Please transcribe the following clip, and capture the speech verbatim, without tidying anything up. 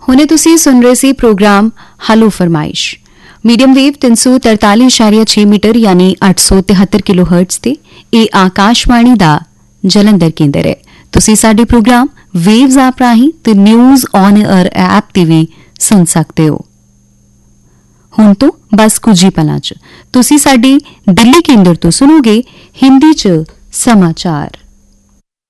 ਹੁਣੇ ਤੁਸੀਂ ਸੁਣ ਰਹੇ ਸੀ ਪ੍ਰੋਗਰਾਮ ਹਲੋ ਫਰਮਾਇਸ਼ ਮੀਡੀਅਮ ਵੇਵ ਤਿੰਨ ਸੌ ਤਰਤਾਲੀ ਇਸ਼ਾਰੀਆ ਛੇ ਮੀਟਰ ਯਾਨੀ ਅੱਠ ਸੌ ਤਿਹੱਤਰ ਕਿਲੋ ਹਰਟਜ਼ ਤੇ ਇਹ ਆਕਾਸ਼ਵਾਣੀ ਦਾ ਜਲੰਧਰ ਕੇਂਦਰ ਹੈ। ਤੁਸੀਂ ਸਾਡੇ ਪ੍ਰੋਗਰਾਮ ਵੇਵਜ਼ ਐਪ ਰਾਹੀਂ ਤੇ ਨਿਊਜ਼ ਔਨ 에ਅਰ ਐਪ ਤੇ ਵੀ ਸੁਣ ਸਕਦੇ ਹੋ। ਹੁਣ ਤੋਂ ਬਸ ਕੁਝ ਹੀ ਪਲਾਂ 'ਚ ਤੁਸੀਂ ਸਾਡੀ ਦਿੱਲੀ ਕੇਂਦਰ ਤੋਂ ਸੁਣੋਗੇ ਹਿੰਦੀ 'ਚ ਸਮਾਚਾਰ।